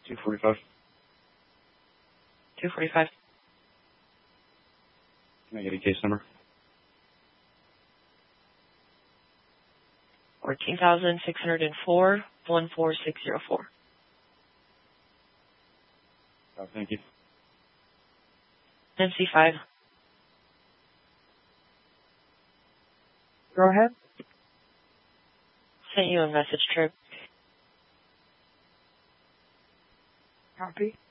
245. 245. Can I get a case number? 14,604, 14604. Oh, thank you. MC5. Go ahead. Sent you a message, Trip. Copy.